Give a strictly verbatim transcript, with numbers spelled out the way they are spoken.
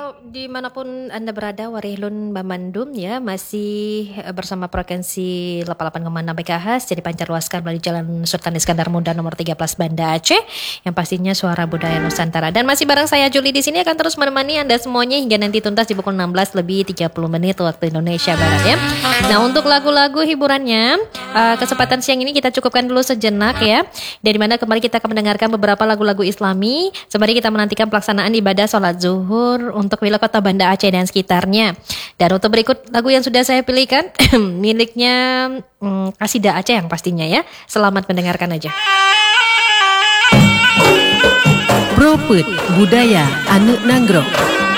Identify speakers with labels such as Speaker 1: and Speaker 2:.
Speaker 1: dimanapun Anda berada, Warihlun Bamandum ya, masih bersama frekuensi delapan puluh delapan koma enam MHz, jadi pancarluaskan melalui Jalan Sultan Iskandar Muda nomor tiga belas Banda Aceh, yang pastinya suara budaya Nusantara. Dan masih bareng saya Juli di sini akan terus menemani Anda semuanya hingga nanti tuntas di pukul enam belas lebih tiga puluh menit waktu Indonesia Barat ya. Nah, untuk lagu-lagu hiburannya, uh, kesempatan siang ini kita cukupkan dulu sejenak ya. Dari mana kembali kita akan mendengarkan beberapa lagu-lagu Islami sembari kita menantikan pelaksanaan ibadah sholat zuhur untuk wilayah kota Banda Aceh dan sekitarnya. Dan untuk berikut lagu yang sudah saya pilihkan miliknya hmm, Kasidah Aceh yang pastinya ya. Selamat mendengarkan aja.
Speaker 2: Propet Budaya Anu Nanggro.